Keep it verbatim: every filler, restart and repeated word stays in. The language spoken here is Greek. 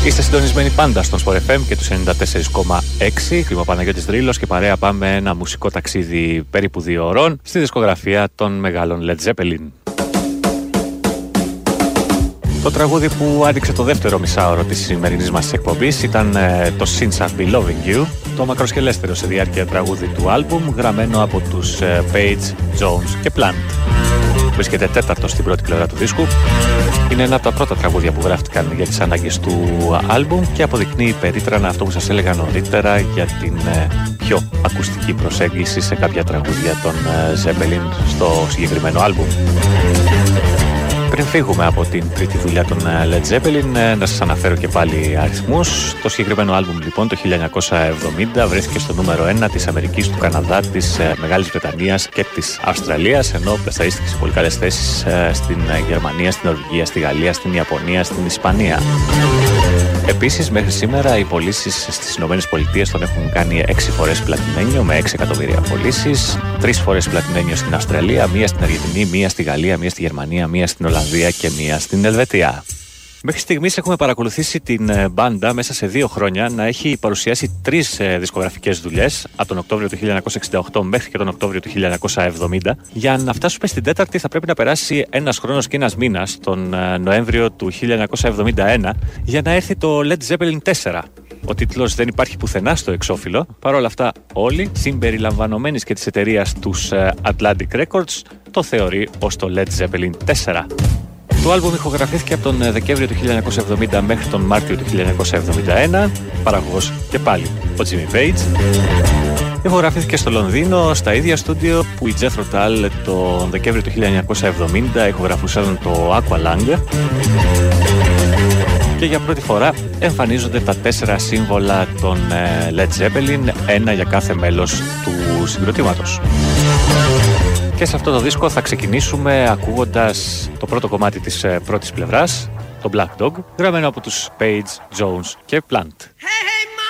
Είστε συντονισμένοι πάντα στον Sport εφ εμ και τους ενενήντα τέσσερα κόμμα έξι. Είμαι ο Παναγιώτης Δρύλος και παρέα πάμε ένα μουσικό ταξίδι περίπου δύο ώρων στη δισκογραφία των μεγάλων Led Zeppelin. Το τραγούδι που άνοιξε το δεύτερο μισάωρο της σημερινής μας εκπομπής ήταν ε, το Since I've Been Loving You, το μακροσκελέστερο σε διάρκεια τραγούδι του άλμπουμ, γραμμένο από τους ε, Page, Jones και Plant. Βρίσκεται τέταρτο στην πρώτη πλευρά του δίσκου. Είναι ένα από τα πρώτα τραγούδια που γράφτηκαν για τις ανάγκες του άλμπουμ και αποδεικνύει περίτρανα αυτό που σας έλεγα νωρίτερα για την ε, πιο ακουστική προσέγγιση σε κάποια τραγούδια των ε, Zeppelin στο συγκεκριμένο άλμπουμ. Πριν φύγουμε από την τρίτη δουλειά των Led Zeppelin, να σας αναφέρω και πάλι αριθμούς. Το συγκεκριμένο άλμπουμ λοιπόν το χίλια εννιακόσια εβδομήντα βρέθηκε στο νούμερο ένα της Αμερικής, του Καναδά, της Μεγάλης Βρετανίας και της Αυστραλίας, ενώ πλασταρίστηκε σε πολύ καλές θέσεις στην Γερμανία, στην Νορβηγία, στη Γαλλία, στην Ιαπωνία, στην Ισπανία. Επίσης, μέχρι σήμερα οι πωλήσεις στις Ηνωμένες Πολιτείες τον έχουν κάνει έξι φορές πλατινένιο με έξι εκατομμύρια πωλήσεις, τρεις φορές πλατινένιο στην Αυστραλία, μία στην Αργεντινή, μία στη Γαλλία, μία στη Γερμανία, μία στην Ολλανδία και μία στην Ελβετία. Μέχρι στιγμής έχουμε παρακολουθήσει την μπάντα μέσα σε δύο χρόνια να έχει παρουσιάσει τρεις δισκογραφικές δουλειές από τον Οκτώβριο του χίλια εννιακόσια εξήντα οκτώ μέχρι και τον Οκτώβριο του χίλια εννιακόσια εβδομήντα. Για να φτάσουμε στην τέταρτη θα πρέπει να περάσει ένας χρόνος και ένας μήνας, τον Νοέμβριο του χίλια εννιακόσια εβδομήντα ένα, για να έρθει το Led Zeppelin τέσσερα. Ο τίτλος δεν υπάρχει πουθενά στο εξώφυλλο. Παρ' όλα αυτά, όλοι, συμπεριλαμβανομένης και της εταιρείας τους Atlantic Records, το θεωρεί ως το Led Zeppelin τέσσερα. Το άλμπουμ ηχογραφήθηκε από τον Δεκέμβριο του χίλια εννιακόσια εβδομήντα μέχρι τον Μάρτιο του χίλια εννιακόσια εβδομήντα ένα, παραγωγός και πάλι ο Jimmy Page. Ηχογραφήθηκε στο Λονδίνο, στα ίδια στούντιο που οι Jethro Tull τον Δεκέμβριο του χίλια εννιακόσια εβδομήντα ηχογραφούσαν το Aqualung. Και για πρώτη φορά εμφανίζονται τα τέσσερα σύμβολα των Led Zeppelin, ένα για κάθε μέλος του συγκροτήματος. Και σε αυτό το δίσκο θα ξεκινήσουμε ακούγοντας το πρώτο κομμάτι της πρώτης πλευράς, το Black Dog, γραμμένο από τους Page, Jones και Plant.